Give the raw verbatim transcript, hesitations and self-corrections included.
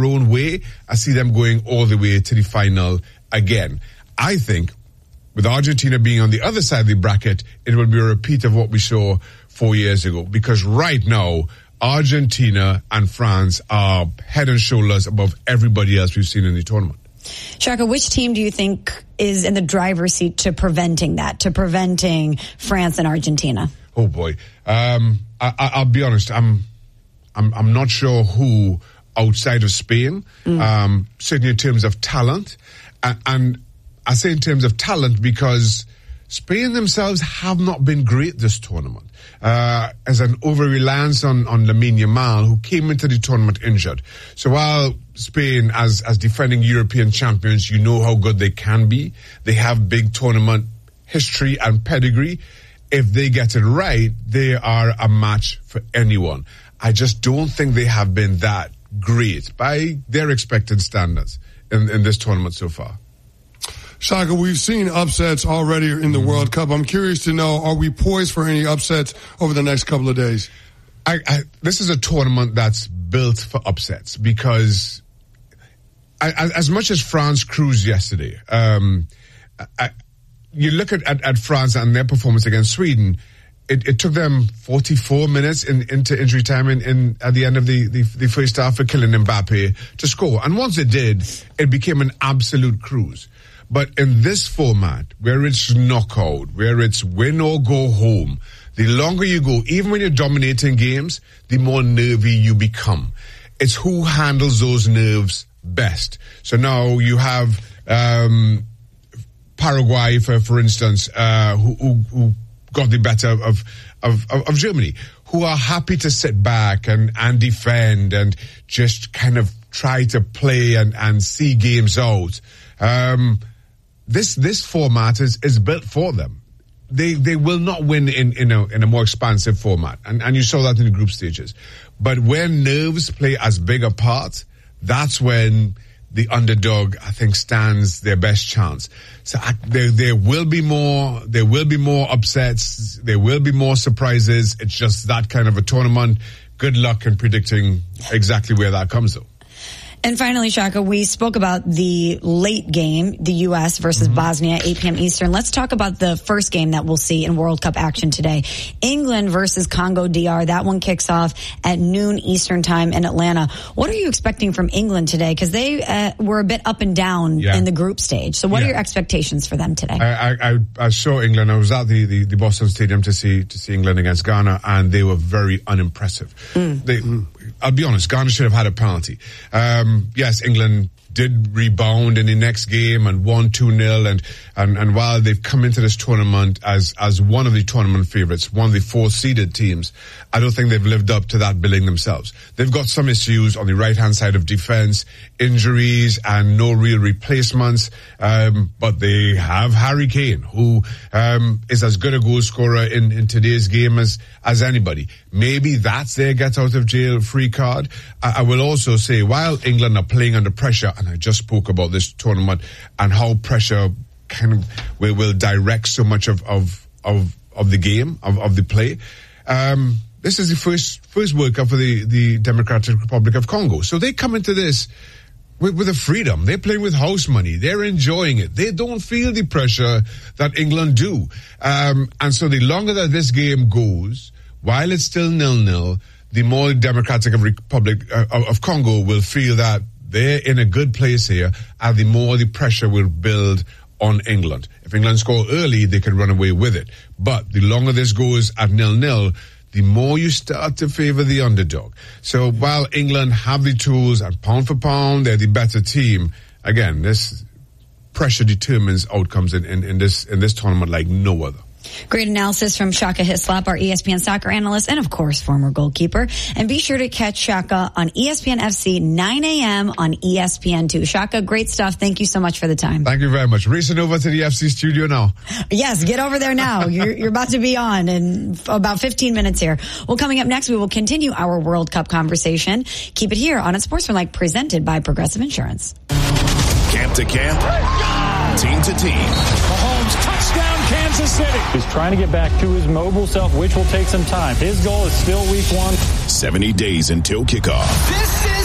chaperone way, I see them going all the way to the final again. I think with Argentina being on the other side of the bracket, it will be a repeat of what we saw four years ago. Because right now, Argentina and France are head and shoulders above everybody else we've seen in the tournament. Shaka, which team do you think is in the driver's seat to preventing that, to preventing France and Argentina? Oh boy, um, I, I, I'll be honest. I'm, I'm, I'm not sure who outside of Spain. Mm. Um, certainly in terms of talent, and, and I say in terms of talent because Spain themselves have not been great this tournament. Uh, as an over-reliance on, on Lamine Yamal, who came into the tournament injured. So while Spain, as, as defending European champions, you know how good they can be. They have big tournament history and pedigree. If they get it right, they are a match for anyone. I just don't think they have been that great by their expected standards in, in this tournament so far. Shaka, we've seen upsets already in the mm-hmm. World Cup. I'm curious to know, are we poised for any upsets over the next couple of days? I, I, this is a tournament that's built for upsets because I, as much as France cruised yesterday, um, I, you look at, at, at France and their performance against Sweden, it, it took them forty-four minutes in, into injury time in, in at the end of the, the, the first half for Kylian Mbappe to score. And once it did, it became an absolute cruise. But in this format, where it's knockout, where it's win or go home, the longer you go, even when you're dominating games, the more nervy you become. It's who handles those nerves best. So now you have um, Paraguay, for for instance, uh, who, who, who got the better of, of, of, of Germany, who are happy to sit back and, and defend and just kind of try to play and, and see games out. Um, This this format is, is built for them. They they will not win in, in a in a more expansive format, and and you saw that in the group stages. But when nerves play as big a part, that's when the underdog, I think, stands their best chance. So I, there there will be more there will be more upsets. There will be more surprises. It's just that kind of a tournament. Good luck in predicting exactly where that comes, though. And finally, Shaka, we spoke about the late game, the U S versus mm-hmm. Bosnia, eight p.m. Eastern. Let's talk about the first game that we'll see in World Cup action today. England versus Congo D R. That one kicks off at noon Eastern time in Atlanta. What are you expecting from England today? Because they uh, were a bit up and down yeah. in the group stage. So what yeah. are your expectations for them today? I, I, I saw England. I was at the, the, the Boston Stadium to see to see England against Ghana, and they were very unimpressive. Mm. They, mm. I'll be honest, Ghana should have had a penalty. Um, yes, England did rebound in the next game and won two nil, and, and, and while they've come into this tournament as, as one of the tournament favorites, one of the four seeded teams, I don't think they've lived up to that billing themselves. They've got some issues on the right-hand side of defense, injuries and no real replacements, um, but they have Harry Kane, who, um, is as good a goal scorer in, in today's game as, as anybody. Maybe that's their get out of jail free card. I, I will also say, while England are playing under pressure, and I just spoke about this tournament and how pressure kind of will, will direct so much of, of, of, of the game, of, of the play. Um, this is the first, first World Cup for the, the Democratic Republic of Congo. So they come into this with, with a freedom. They're playing with house money. They're enjoying it. They don't feel the pressure that England do. Um, and so the longer that this game goes, while it's still nil-nil, the more Democratic Republic uh, of Congo will feel that they're in a good place here, and the more the pressure will build on England. If England score early, they can run away with it. But the longer this goes at nil-nil, the more you start to favor the underdog. So while England have the tools, and pound for pound, they're the better team, again, this pressure determines outcomes in, in, in this in this tournament like no other. Great analysis from Shaka Hislop, our E S P N soccer analyst and, of course, former goalkeeper. And be sure to catch Shaka on E S P N F C, nine a.m. on E S P N two. Shaka, great stuff. Thank you so much for the time. Thank you very much. Racing over to the F C studio now. Yes, get over there now. You're, you're about to be on in about fifteen minutes here. Well, coming up next, we will continue our World Cup conversation. Keep it here on It's Sportsmanlike, presented by Progressive Insurance. Camp to camp, team to team. Mahomes, touchdown, Kansas City. He's trying to get back to his mobile self, which will take some time. His goal is still week one. seventy days until kickoff. This is